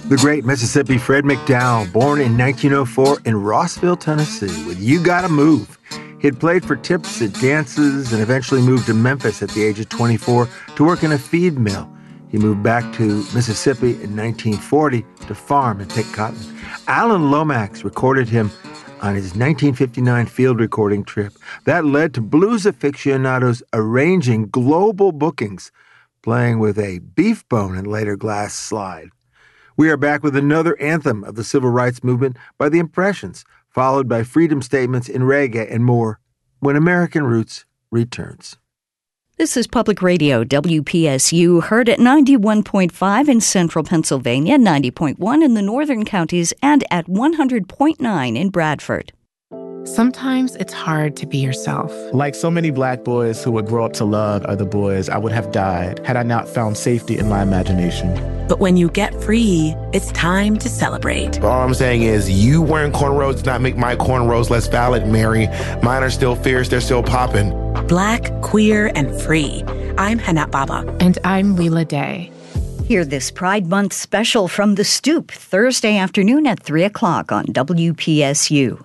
The great Mississippi Fred McDowell, born in 1904 in Rossville, Tennessee, with You Gotta Move. He had played for tips at dances and eventually moved to Memphis at the age of 24 to work in a feed mill. He moved back to Mississippi in 1940 to farm and pick cotton. Alan Lomax recorded him on his 1959 field recording trip. That led to blues aficionados arranging global bookings, playing with a beef bone and later glass slide. We are back with another anthem of the civil rights movement by the Impressions, followed by freedom statements in reggae and more when American Roots returns. This is Public Radio, WPSU, heard at 91.5 in central Pennsylvania, 90.1 in the northern counties, and at 100.9 in Bradford. Sometimes it's hard to be yourself. Like so many black boys who would grow up to love other boys, I would have died had I not found safety in my imagination. But when you get free, it's time to celebrate. All I'm saying is you wearing cornrows does not make my cornrows less valid, Mary. Mine are still fierce, they're still popping. Black, queer, and free. I'm Hannah Baba. And I'm Leela Day. Hear this Pride Month special from The Stoop, Thursday afternoon at 3 o'clock on WPSU.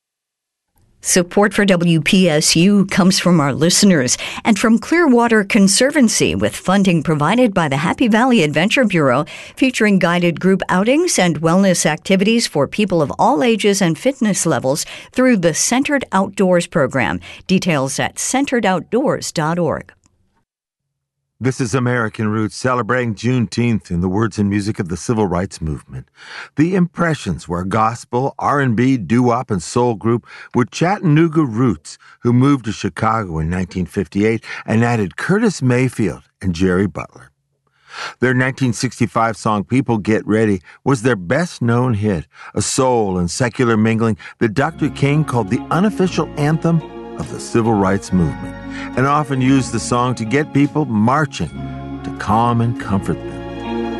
Support for WPSU comes from our listeners and from Clearwater Conservancy, with funding provided by the Happy Valley Adventure Bureau, featuring guided group outings and wellness activities for people of all ages and fitness levels through the Centered Outdoors program. Details at centeredoutdoors.org. This is American Roots, celebrating Juneteenth in the words and music of the civil rights movement. The Impressions were a gospel, R&B, doo-wop, and soul group with Chattanooga roots, who moved to Chicago in 1958 and added Curtis Mayfield and Jerry Butler. Their 1965 song, People Get Ready, was their best-known hit, a soul and secular mingling that Dr. King called the unofficial anthem of the civil rights movement, and often used the song to get people marching to calm and comfort them.